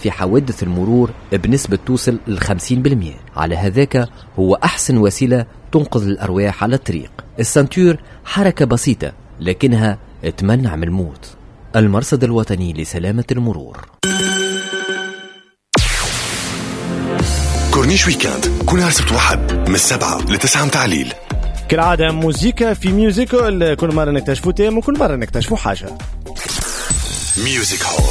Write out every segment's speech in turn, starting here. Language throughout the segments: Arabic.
في حوادث المرور بنسبة توصل ل 50%. على هذاك هو أحسن وسيلة تنقذ الأرواح على الطريق. السنتور حركة بسيطة لكنها تمنع من الموت. المرصد الوطني لسلامة المرور. كورنيش ويكاند كل نهار سبت واحد من 7 ل 9 متاع الليل. كالعادة موسيقى في ميوزيكال، كل مرة نكتشفوا تيم وكل مرة نكتشفوا حاجة. ميوزيك هول.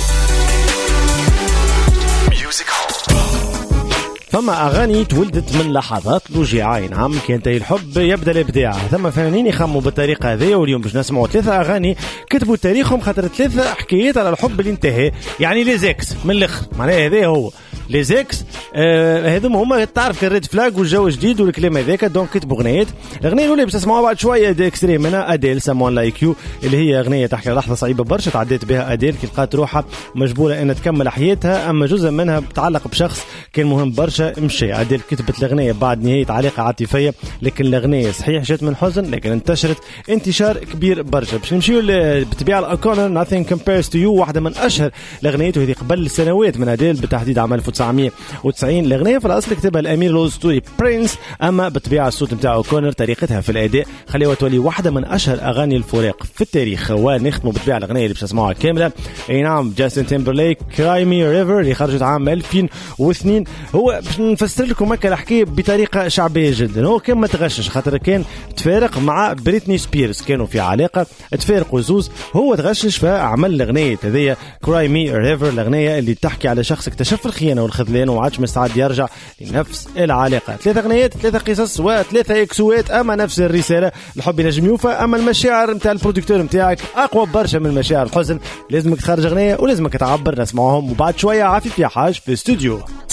ثم أغاني تولدت من لحظات الوجيعة. نعم كانت الحب يبدأ الإبداع. ثم فنانين يخموا بالطريقة هذه، واليوم باش نسمعوا 3 أغاني كتبوا تاريخهم خاطر 3 حكايات على الحب اللي انتهى. يعني ليزيكس من الآخر، معناها هذا هو ليزيكس. هذوم هما تعرف الريد فلاج والجو جديد والكلام هذاك، دونك كتبوا أغنيات. الأغنية الأولى باش تسمعوها بعد شوية دي اكستري منها أديل سامون لايك يو، اللي هي أغنية تحكي على لحظة صعيبة برشا تعديت بها أديل كي لقات روحها مجبورة أن تكمل حياتها، أما جزء منها بتعلق بشخص كان مهم برشا مشي. أديل كتبت الأغنية بعد نهاية علاقة عاطفية، لكن الأغنية صحيح جات من حزن لكن انتشرت انتشار كبير برشا. باش نمشيو بطبيعة الأوكونر Nothing Compares to You، واحدة من أشهر الأغنيات وهذه قبل سنوات من أديل بالتحديد عام 1990. الأغنية في الأصل كتبها الأمير الأسطوري برينس، أما بالطبيعة الصوت متاع أوكونر طريقتها في الأداء خليها تولي واحدة من أشهر أغاني الفراق في التاريخ. ونختموا بالطبيعة الأغنية اللي باش نسمعوها كاملة، أي نعم جاستن تيمبرليك كراي مي ريفر اللي خرجت عام 2002. هو باش نفسر لكم هكا الحكاية بطريقة شعبية جدا. هو كان ما تغشش خاطر كان تفارق مع بريتني سبيرز، كانوا في علاقة تفارقوا زوز، هو تغشش فعمل الأغنية هذية كراي مي ريفر، الأغنية اللي تحكي على شخص اكتشف الخيانة والخذلان وعادش مستعد يرجع لنفس العلاقة. 3 أغنيات 3 قصص و3 اكسوات، أما نفس الرسالة. الحب ينجم يوفى، أما المشاعر متاع البرودكتور متاعك أقوى برشا من مشاعر الحزن. لازمك تخرج أغنية ولازمك تعبر. نسمعهم وبعد شوية عفيف يا حاج في استوديو.